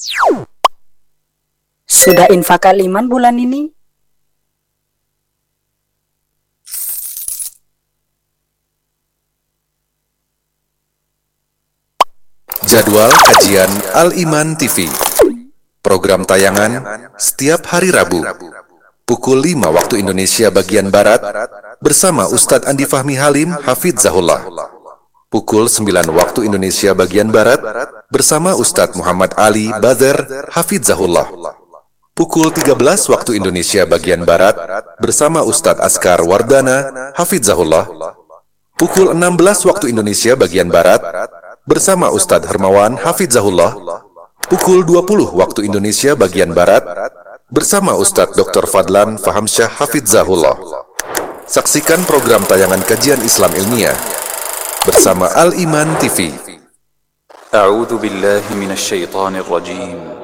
Sudah infak Al-Iman bulan ini? Jadwal kajian Al-Iman TV. Program tayangan setiap hari Rabu pukul 5 waktu Indonesia bagian Barat bersama Ustadz Andi Fahmi Halim Hafizahullah. Pukul 9 waktu Indonesia bagian Barat bersama Ustadz Muhammad Ali Badar Hafizahullah. Pukul 13 waktu Indonesia bagian Barat bersama Ustadz Askar Wardana Hafizahullah. Pukul 16 waktu Indonesia bagian Barat bersama Ustadz Hermawan Hafizahullah. Pukul 20 waktu Indonesia bagian Barat bersama Ustadz Dr. Fadlan Fahamsyah Hafizahullah. Saksikan program tayangan kajian Islam ilmiah bersama Al-Iman TV. A'udzu billahi minasy syaithanir rajim.